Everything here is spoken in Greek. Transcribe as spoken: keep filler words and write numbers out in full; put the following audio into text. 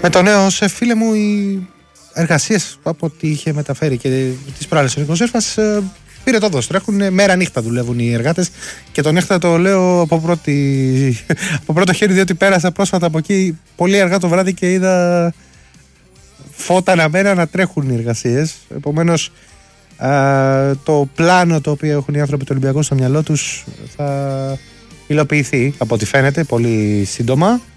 Με το νέο σε φίλε μου οι εργασίες από ό,τι είχε μεταφέρει και τις προάλλες ο Νίκος Ζέρφας πήρε το δώστρο. Έχουν μέρα νύχτα δουλεύουν οι εργάτες και το νύχτα το λέω από, πρώτη, από πρώτο χέρι, διότι πέρασα πρόσφατα από εκεί πολύ αργά το βράδυ και είδα φώτα αναμένα να τρέχουν οι εργασίες. Επομένως α, το πλάνο το οποίο έχουν οι άνθρωποι του Ολυμπιακού στο μυαλό τους θα υλοποιηθεί από ό,τι φαίνεται πολύ σύντομα.